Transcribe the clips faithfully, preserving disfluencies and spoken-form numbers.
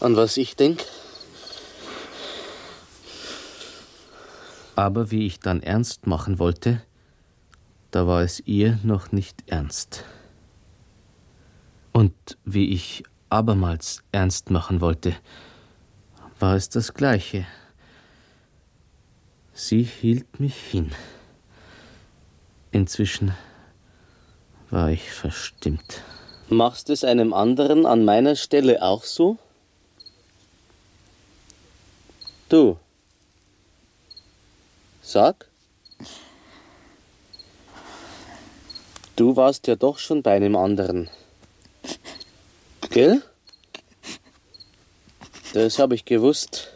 An was ich denk? Aber wie ich dann ernst machen wollte, da war es ihr noch nicht ernst. Und wie ich abermals ernst machen wollte, war es das Gleiche. Sie hielt mich hin. Inzwischen war ich verstimmt. Machst es einem anderen an meiner Stelle auch so? Du. Sag. Du warst ja doch schon bei einem anderen. Gell? Das habe ich gewusst.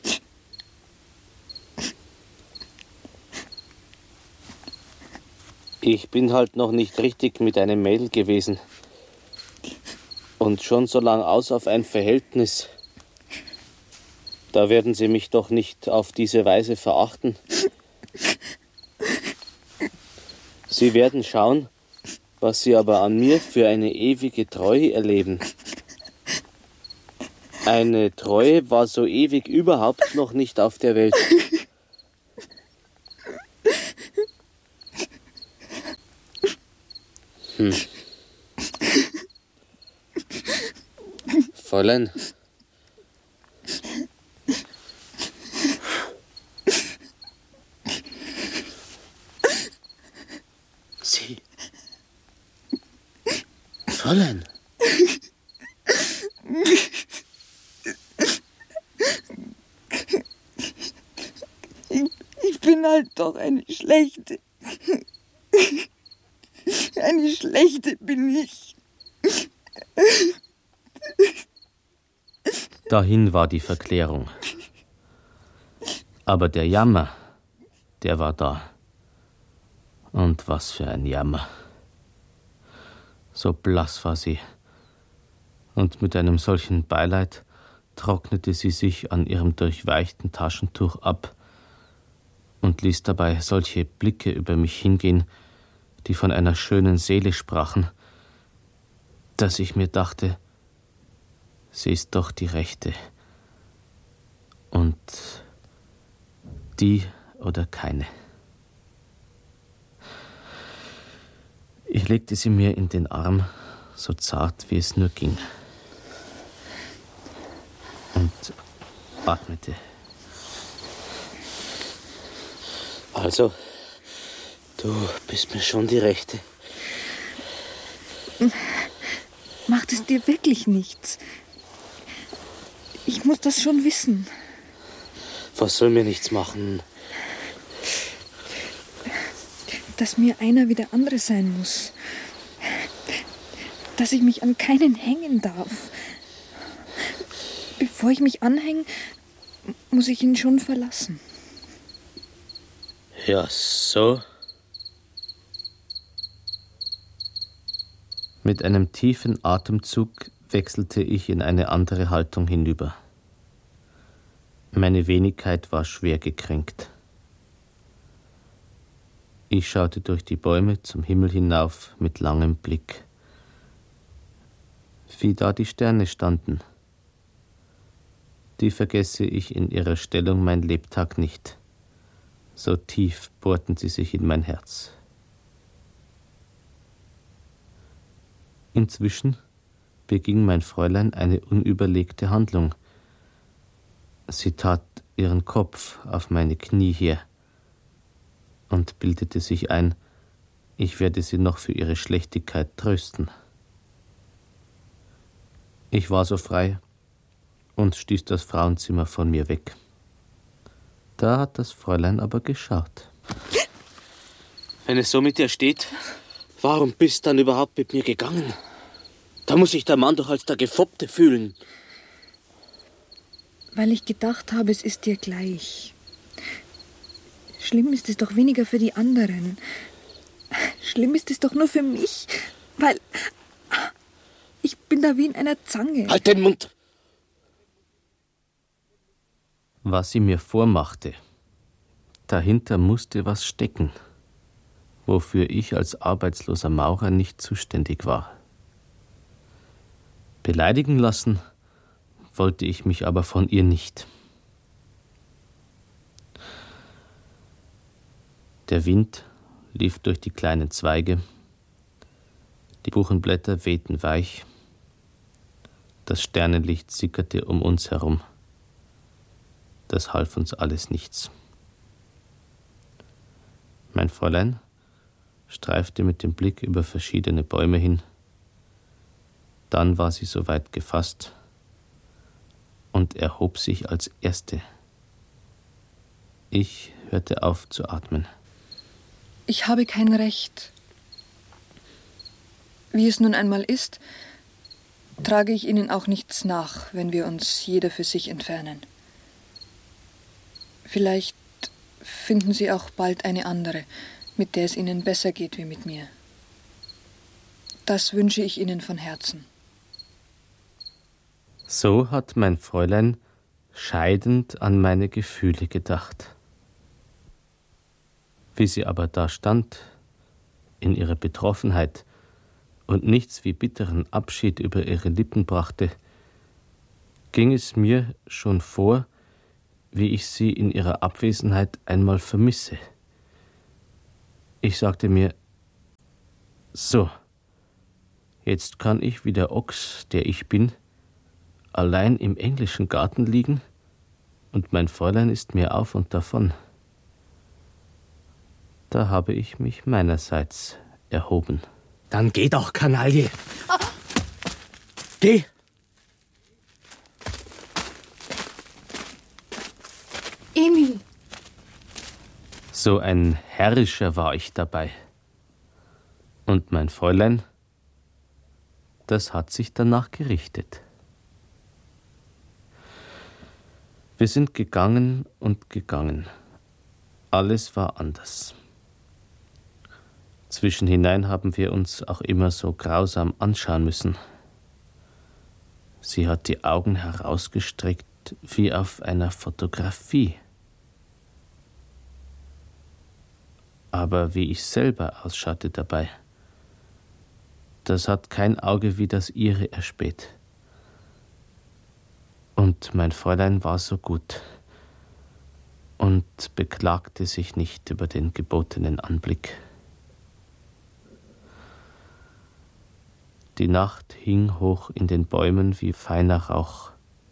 Ich bin halt noch nicht richtig mit einem Mädel gewesen. Und schon so lang aus auf ein Verhältnis. Da werden sie mich doch nicht auf diese Weise verachten. Sie werden schauen, was sie aber an mir für eine ewige Treue erleben. Eine Treue war so ewig überhaupt noch nicht auf der Welt. Hm. Fräulein. Sie. Fräulein. Ich, ich bin halt doch eine Schlechte. Eine Schlechte bin ich. Dahin war die Verklärung. Aber der Jammer, der war da. Und was für ein Jammer. So blass war sie. Und mit einem solchen Beileid trocknete sie sich an ihrem durchweichten Taschentuch ab und ließ dabei solche Blicke über mich hingehen, die von einer schönen Seele sprachen, dass ich mir dachte, sie ist doch die Rechte. Und die oder keine. Ich legte sie mir in den Arm, so zart wie es nur ging, und atmete. Also, du bist mir schon die Rechte. Macht es dir wirklich nichts? Ich muss das schon wissen. Was soll mir nichts machen? Dass mir einer wie der andere sein muss. Dass ich mich an keinen hängen darf. Bevor ich mich anhänge, muss ich ihn schon verlassen. Ja, so. Mit einem tiefen Atemzug wechselte ich in eine andere Haltung hinüber. Meine Wenigkeit war schwer gekränkt. Ich schaute durch die Bäume zum Himmel hinauf mit langem Blick. Wie da die Sterne standen. Die vergesse ich in ihrer Stellung mein Lebtag nicht. So tief bohrten sie sich in mein Herz. Inzwischen beging mein Fräulein eine unüberlegte Handlung. Sie tat ihren Kopf auf meine Knie her und bildete sich ein, ich werde sie noch für ihre Schlechtigkeit trösten. Ich war so frei und stieß das Frauenzimmer von mir weg. Da hat das Fräulein aber geschaut. Wenn es so mit dir steht, warum bist du dann überhaupt mit mir gegangen? Da muss sich der Mann doch als der Gefoppte fühlen. Weil ich gedacht habe, es ist dir gleich. Schlimm ist es doch weniger für die anderen. Schlimm ist es doch nur für mich, weil ich bin da wie in einer Zange. Halt den Mund! Was sie mir vormachte, dahinter musste was stecken, wofür ich als arbeitsloser Maurer nicht zuständig war. Beleidigen lassen wollte ich mich aber von ihr nicht. Der Wind lief durch die kleinen Zweige, die Buchenblätter wehten weich, das Sternenlicht sickerte um uns herum. Das half uns alles nichts. Mein Fräulein streifte mit dem Blick über verschiedene Bäume hin. Dann war sie soweit gefasst und erhob sich als Erste. Ich hörte auf zu atmen. Ich habe kein Recht. Wie es nun einmal ist, trage ich Ihnen auch nichts nach, wenn wir uns jeder für sich entfernen. Vielleicht finden Sie auch bald eine andere, mit der es Ihnen besser geht wie mit mir. Das wünsche ich Ihnen von Herzen. So hat mein Fräulein scheidend an meine Gefühle gedacht. Wie sie aber da stand, in ihrer Betroffenheit, und nichts wie bitteren Abschied über ihre Lippen brachte, ging es mir schon vor, wie ich sie in ihrer Abwesenheit einmal vermisse. Ich sagte mir, so, jetzt kann ich wie der Ochs, der ich bin, allein im englischen Garten liegen und mein Fräulein ist mir auf und davon. Da habe ich mich meinerseits erhoben. Dann geh doch, Kanaille. Geh. Emil. So ein herrischer war ich dabei. Und mein Fräulein, das hat sich danach gerichtet. Wir sind gegangen und gegangen. Alles war anders. Zwischenhinein haben wir uns auch immer so grausam anschauen müssen. Sie hat die Augen herausgestreckt wie auf einer Fotografie. Aber wie ich selber ausschaute dabei, das hat kein Auge wie das ihre erspäht. Und mein Fräulein war so gut und beklagte sich nicht über den gebotenen Anblick. Die Nacht hing hoch in den Bäumen wie feiner Rauch.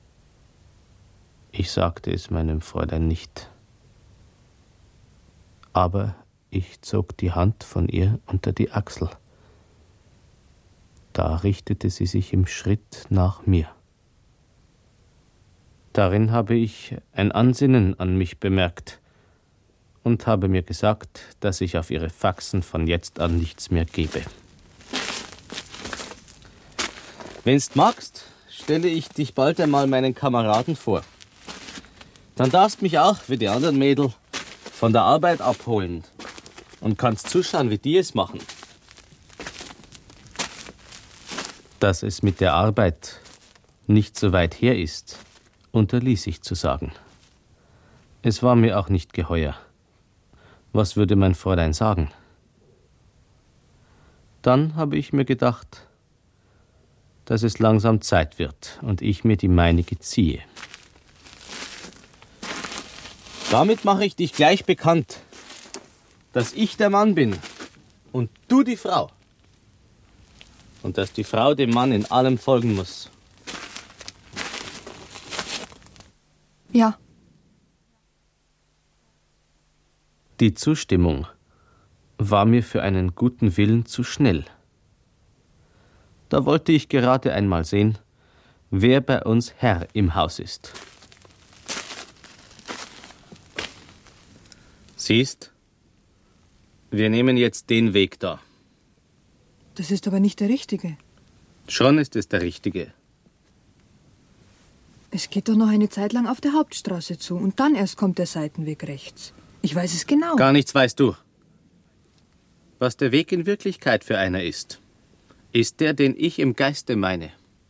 Ich sagte es meinem Fräulein nicht. Aber ich zog die Hand von ihr unter die Achsel. Da richtete sie sich im Schritt nach mir. Darin habe ich ein Ansinnen an mich bemerkt und habe mir gesagt, dass ich auf ihre Faxen von jetzt an nichts mehr gebe. Wenn's magst, stelle ich dich bald einmal meinen Kameraden vor. Dann darfst mich auch, wie die anderen Mädel, von der Arbeit abholen und kannst zuschauen, wie die es machen. Dass es mit der Arbeit nicht so weit her ist, unterließ ich zu sagen. Es war mir auch nicht geheuer. Was würde mein Fräulein sagen? Dann habe ich mir gedacht, dass es langsam Zeit wird und ich mir die meinige ziehe. Damit mache ich dich gleich bekannt, dass ich der Mann bin und du die Frau. Und dass die Frau dem Mann in allem folgen muss. Ja. Die Zustimmung war mir für einen guten Willen zu schnell. Da wollte ich gerade einmal sehen, wer bei uns Herr im Haus ist. Siehst, wir nehmen jetzt den Weg da. Das ist aber nicht der richtige. Schon ist es der richtige. Es geht doch noch eine Zeit lang auf der Hauptstraße zu und dann erst kommt der Seitenweg rechts. Ich weiß es genau. Gar nichts weißt du. Was der Weg in Wirklichkeit für einer ist, ist der, den ich im Geiste meine.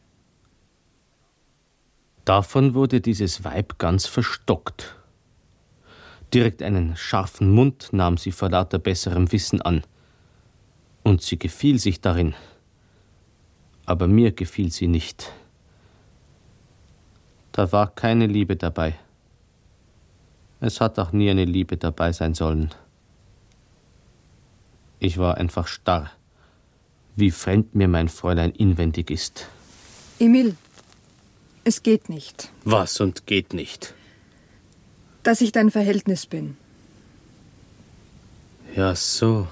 Davon wurde dieses Weib ganz verstockt. Direkt einen scharfen Mund nahm sie vor lauter besserem Wissen an. Und sie gefiel sich darin. Aber mir gefiel sie nicht. Da war keine Liebe dabei. Es hat auch nie eine Liebe dabei sein sollen. Ich war einfach starr, wie fremd mir mein Fräulein inwendig ist. Emil, es geht nicht. Was und geht nicht? Dass ich dein Verhältnis bin. Ja, so.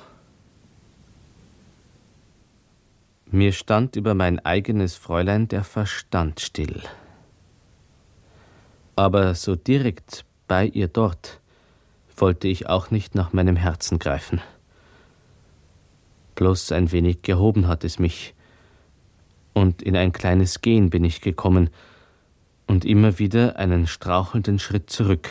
Mir stand über mein eigenes Fräulein der Verstand still. Aber so direkt bei ihr dort wollte ich auch nicht nach meinem Herzen greifen. Bloß ein wenig gehoben hat es mich, und in ein kleines Gehen bin ich gekommen und immer wieder einen strauchelnden Schritt zurück.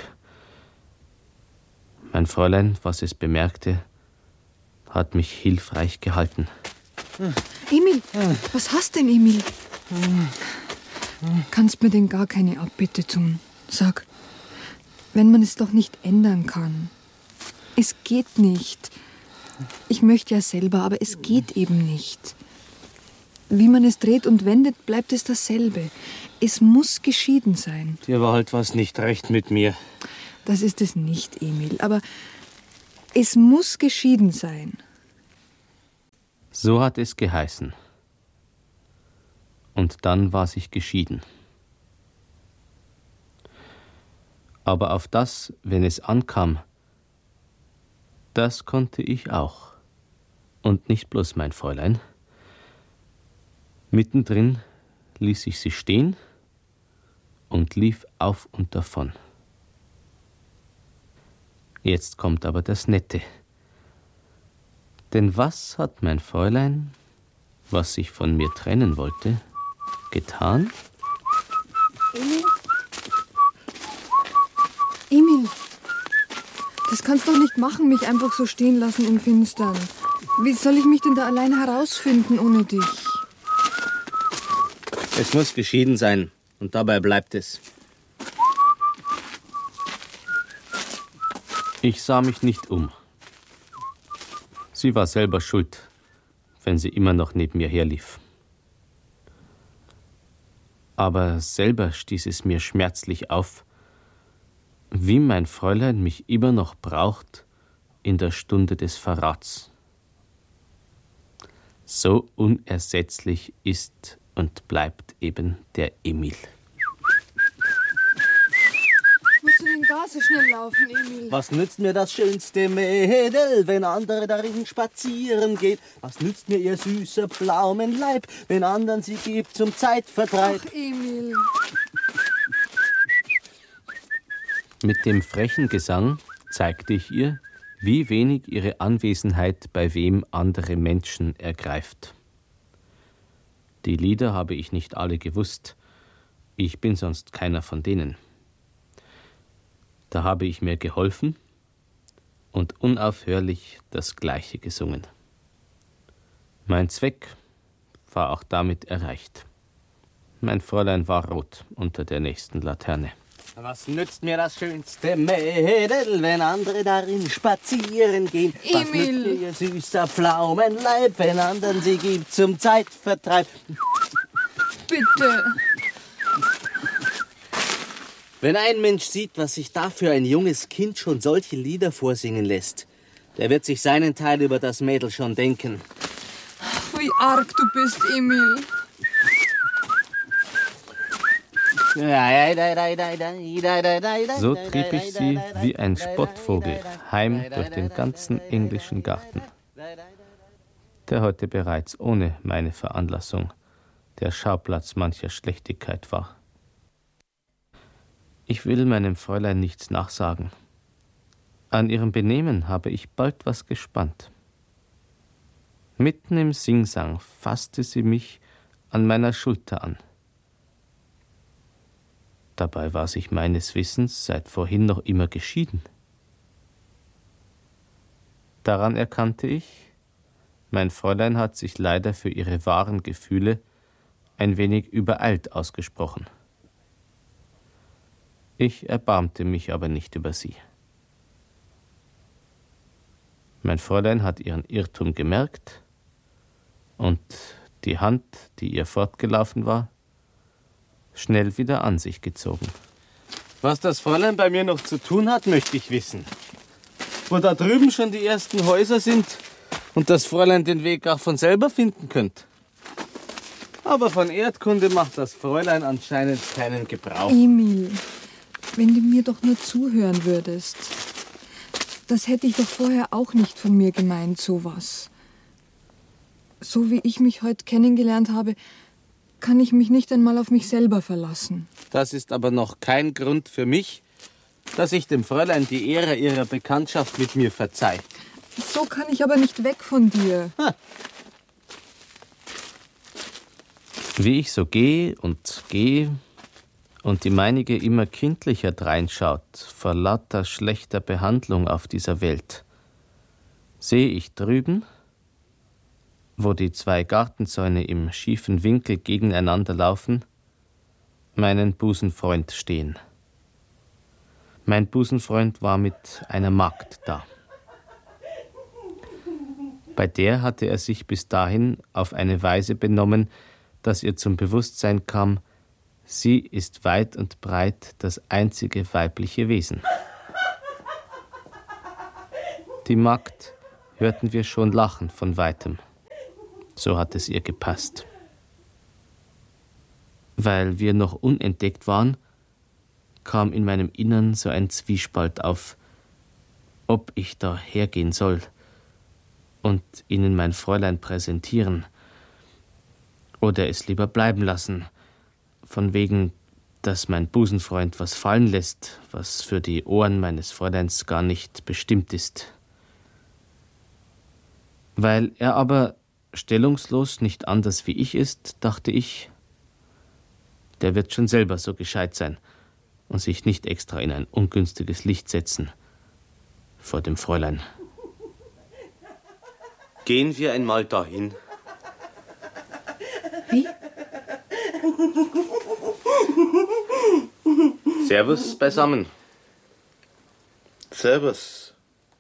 Mein Fräulein, was es bemerkte, hat mich hilfreich gehalten. Emil, was hast denn, Emil? Kannst mir denn gar keine Abbitte tun? Sag, wenn man es doch nicht ändern kann. Es geht nicht. Ich möchte ja selber, aber es geht eben nicht. Wie man es dreht und wendet, bleibt es dasselbe. Es muss geschieden sein. Dir war halt was nicht recht mit mir. Das ist es nicht, Emil, aber es muss geschieden sein. So hat es geheißen. Und dann war sich geschieden. Aber auf das, wenn es ankam, das konnte ich auch. Und nicht bloß mein Fräulein. Mittendrin ließ ich sie stehen und lief auf und davon. Jetzt kommt aber das Nette. Denn was hat mein Fräulein, was sich von mir trennen wollte, getan? Emil? Emil, das kannst du doch nicht machen, mich einfach so stehen lassen im Finstern. Wie soll ich mich denn da allein herausfinden ohne dich? Es muss geschieden sein, und dabei bleibt es. Ich sah mich nicht um. Sie war selber schuld, wenn sie immer noch neben mir herlief. Aber selber stieß es mir schmerzlich auf, wie mein Fräulein mich immer noch braucht in der Stunde des Verrats. So unersetzlich ist und bleibt eben der Emil. Musst du den gar so schnell laufen, Emil? Was nützt mir das schönste Mädel, wenn andere darin spazieren gehen? Was nützt mir ihr süßer Pflaumenleib, wenn anderen sie gibt zum Zeitvertreib? Ach, Emil. Mit dem frechen Gesang zeigte ich ihr, wie wenig ihre Anwesenheit bei wem andere Menschen ergreift. Die Lieder habe ich nicht alle gewusst, ich bin sonst keiner von denen. Da habe ich mir geholfen und unaufhörlich das Gleiche gesungen. Mein Zweck war auch damit erreicht. Mein Fräulein war rot unter der nächsten Laterne. Was nützt mir das schönste Mädel, wenn andere darin spazieren gehen? Was Emil. nützt mir ihr süßer Pflaumenleib, wenn anderen sie gibt zum Zeitvertreib? Bitte. Wenn ein Mensch sieht, was sich da für ein junges Kind schon solche Lieder vorsingen lässt, der wird sich seinen Teil über das Mädel schon denken. Wie arg du bist, Emil. So trieb ich sie wie ein Spottvogel heim durch den ganzen englischen Garten, der heute bereits ohne meine Veranlassung der Schauplatz mancher Schlechtigkeit war. Ich will meinem Fräulein nichts nachsagen. An ihrem Benehmen habe ich bald was gespannt. Mitten im Singsang fasste sie mich an meiner Schulter an. Dabei war sich meines Wissens seit vorhin noch immer geschieden. Daran erkannte ich, mein Fräulein hat sich leider für ihre wahren Gefühle ein wenig übereilt ausgesprochen. Ich erbarmte mich aber nicht über sie. Mein Fräulein hat ihren Irrtum gemerkt und die Hand, die ihr fortgelaufen war, schnell wieder an sich gezogen. Was das Fräulein bei mir noch zu tun hat, möchte ich wissen. Wo da drüben schon die ersten Häuser sind und das Fräulein den Weg auch von selber finden könnte. Aber von Erdkunde macht das Fräulein anscheinend keinen Gebrauch. Emil, wenn du mir doch nur zuhören würdest. Das hätte ich doch vorher auch nicht von mir gemeint, sowas. So wie ich mich heute kennengelernt habe, kann ich mich nicht einmal auf mich selber verlassen. Das ist aber noch kein Grund für mich, dass ich dem Fräulein die Ehre ihrer Bekanntschaft mit mir verzeih. So kann ich aber nicht weg von dir. Ha. Wie ich so gehe und gehe und die meinige immer kindlicher dreinschaut, vor lauter schlechter Behandlung auf dieser Welt, sehe ich drüben, wo die zwei Gartenzäune im schiefen Winkel gegeneinander laufen, meinen Busenfreund stehen. Mein Busenfreund war mit einer Magd da. Bei der hatte er sich bis dahin auf eine Weise benommen, dass ihr zum Bewusstsein kam, sie ist weit und breit das einzige weibliche Wesen. Die Magd hörten wir schon lachen von weitem. So hat es ihr gepasst. Weil wir noch unentdeckt waren, kam in meinem Innern so ein Zwiespalt auf, ob ich da hergehen soll und ihnen mein Fräulein präsentieren oder es lieber bleiben lassen, von wegen, dass mein Busenfreund was fallen lässt, was für die Ohren meines Fräuleins gar nicht bestimmt ist. Weil er aber stellungslos nicht anders wie ich ist, dachte ich, der wird schon selber so gescheit sein und sich nicht extra in ein ungünstiges Licht setzen vor dem Fräulein. Gehen wir einmal dahin. Wie? Servus beisammen. Servus.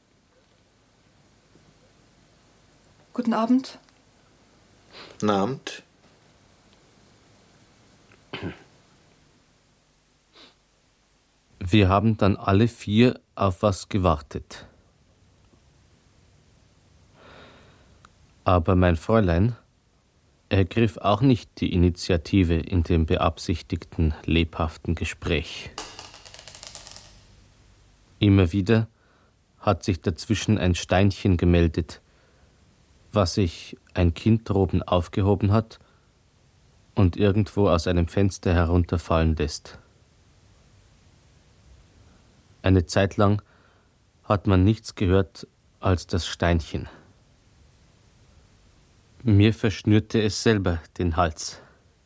Guten Abend. Guten Abend. Wir haben dann alle vier auf was gewartet. Aber mein Fräulein ergriff auch nicht die Initiative in dem beabsichtigten lebhaften Gespräch. Immer wieder hat sich dazwischen ein Steinchen gemeldet, was sich ein Kind droben aufgehoben hat und irgendwo aus einem Fenster herunterfallen lässt. Eine Zeit lang hat man nichts gehört als das Steinchen. Mir verschnürte es selber den Hals.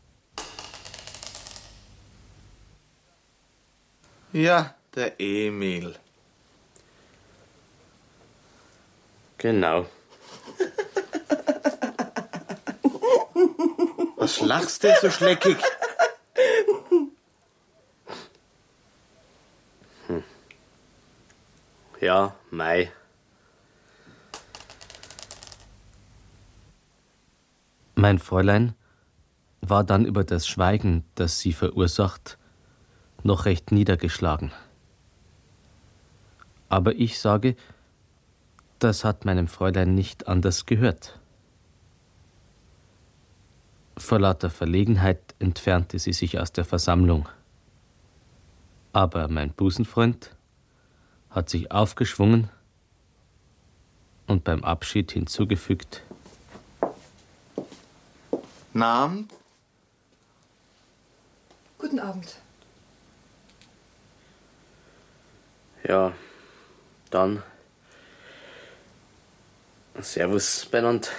Ja, der Emil. Genau. Was lachst du so schleckig? Hm. Ja, mei. Mein Fräulein war dann über das Schweigen, das sie verursacht, noch recht niedergeschlagen. Aber ich sage, das hat meinem Fräulein nicht anders gehört. Vor lauter Verlegenheit entfernte sie sich aus der Versammlung. Aber mein Busenfreund hat sich aufgeschwungen und beim Abschied hinzugefügt: Abend. Guten Abend. Ja, dann Servus beieinander.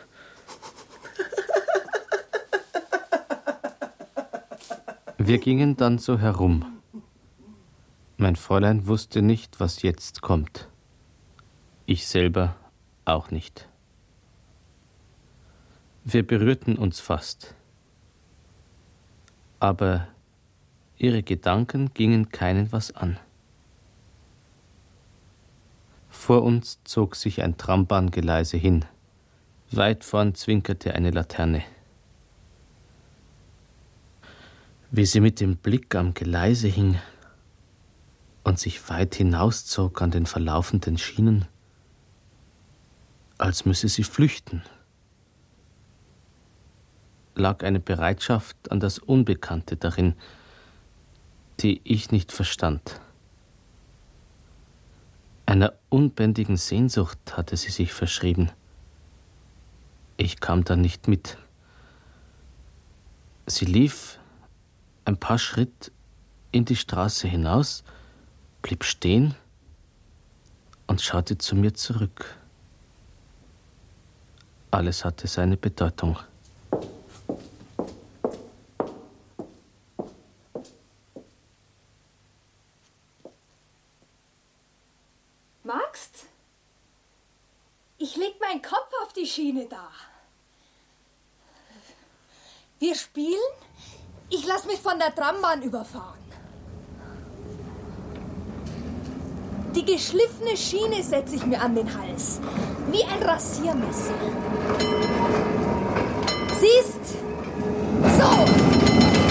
Wir gingen dann so herum. Mein Fräulein wusste nicht, was jetzt kommt. Ich selber auch nicht. Wir berührten uns fast. Aber ihre Gedanken gingen keinen was an. Vor uns zog sich ein Trambahngeleise hin. Weit vorn zwinkerte eine Laterne. Wie sie mit dem Blick am Geleise hing und sich weit hinauszog an den verlaufenden Schienen, als müsse sie flüchten, lag eine Bereitschaft an das Unbekannte darin, die ich nicht verstand. Einer unbändigen Sehnsucht hatte sie sich verschrieben. Ich kam da nicht mit. Sie lief ein paar Schritt in die Straße hinaus, blieb stehen und schaute zu mir zurück. Alles hatte seine Bedeutung. Magst? Ich leg meinen Kopf auf die Schiene da. Wir spielen? Ich lass mich von der Trambahn überfahren. Die geschliffene Schiene setze ich mir an den Hals, wie ein Rasiermesser.